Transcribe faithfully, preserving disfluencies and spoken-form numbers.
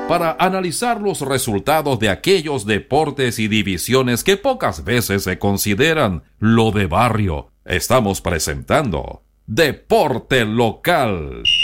para analizar los resultados de aquellos deportes y divisiones que pocas veces se consideran lo de barrio. Estamos presentando Deporte Local.